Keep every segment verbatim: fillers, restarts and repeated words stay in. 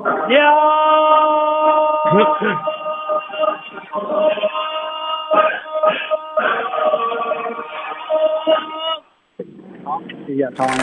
呀。 好，谢谢，唱完了。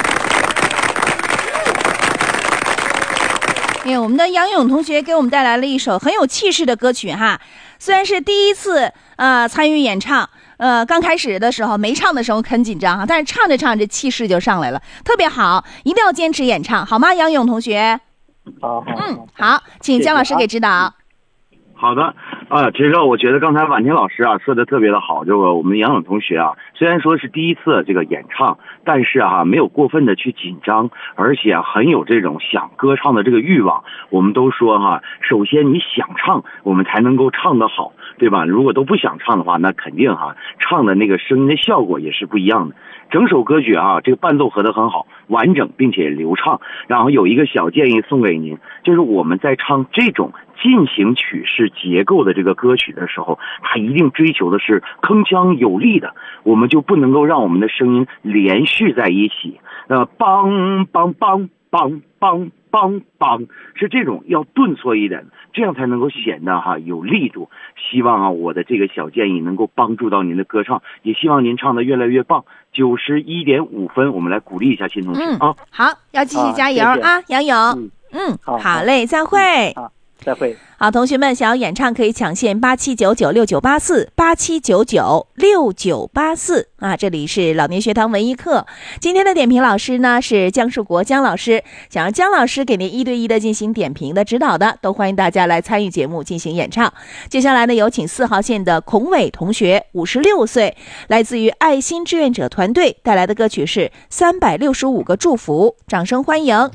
哎，我们的杨勇同学给我们带来了一首很有气势的歌曲哈，虽然是第一次呃参与演唱，呃刚开始的时候没唱的时候很紧张哈，但是唱着唱着气势就上来了，特别好，一定要坚持演唱，好吗？杨勇同学。 好，好， 嗯，好，请姜老师给指导。 好的，啊，其实我觉得刚才婉婷老师啊说的特别的好，这个我们杨勇同学啊，虽然说是第一次这个演唱，但是啊没有过分的去紧张，而且啊很有这种想歌唱的这个欲望。我们都说哈、啊，首先你想唱，我们才能够唱得好，对吧？如果都不想唱的话，那肯定哈、啊、唱的那个声音的效果也是不一样的。整首歌曲啊，这个伴奏合得很好，完整并且流畅。然后有一个小建议送给您，就是我们在唱这种进行曲式结构的这个歌曲的时候，它一定追求的是铿锵有力的，我们就不能够让我们的声音连续在一起。呃，梆梆梆梆梆梆梆，是这种要顿挫一点，这样才能够显得哈有力度。希望啊我的这个小建议能够帮助到您的歌唱，也希望您唱得越来越棒。九十一点五分，我们来鼓励一下新同学、 嗯、 啊！ 好，要继续加油 啊, 谢谢啊，杨勇。 嗯， 嗯好， 好嘞，再会。 好，再会。 好，同学们想要演唱可以抢线八七九九六九八四八七九九六九八四啊！这里是老年学堂文艺课，今天的点评老师呢是姜树国姜老师。想让姜老师给您一对一的进行点评的指导的，都欢迎大家来参与节目进行演唱。接下来呢，有请四号线的孔伟同学，五十六岁，来自于爱心志愿者团队带来的歌曲是《三百六十五个祝福》，掌声欢迎。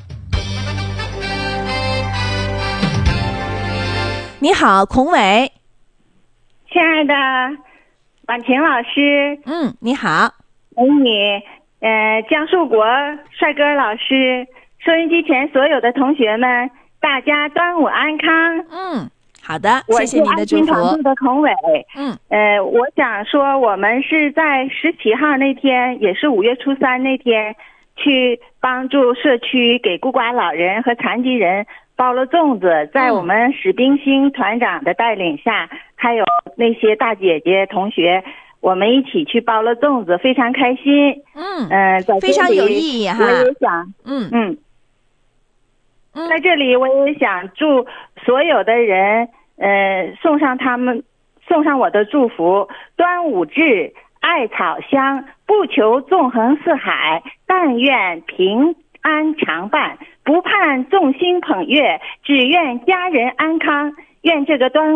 你好，孔伟。 亲爱的婉晴老师， 嗯，你好。 美女，呃，姜树国帅哥老师，收音机前所有的同学们，大家端午安康。 嗯，好的，谢谢您的祝福。 我是爱心团队的孔伟。 嗯， 呃，我想说，我们是在十七号那天，也是五月初三那天，去帮助社区给孤寡老人和残疾人包了粽子，在我们史冰星团长的带领下、嗯、还有那些大姐姐同学，我们一起去包了粽子，非常开心。 嗯嗯、呃， 非常有意义哈。 我也想， 嗯嗯嗯， 在这里我也想祝所有的人，呃，送上他们送上我的祝福。端午至，艾草香，不求纵横四海，但愿平安常伴，不盼众星捧月，只愿家人安康。愿这个端